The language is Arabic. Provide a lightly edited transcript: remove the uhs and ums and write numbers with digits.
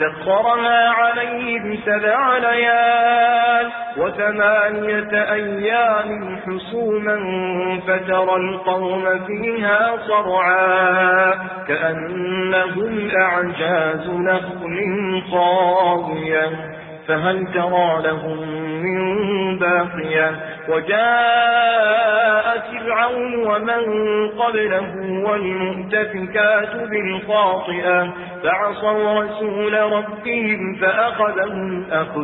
سخرها عليهم 7 ليال و8 أيام حسوما فترى القوم فيها صرعا كأنهم أعجاز نخل خاوية فهل ترى لهم من باقية وجاء فرعون ومن قبله والمؤتفكات بالخاطئة فعصوا رسول ربهم فأخذهم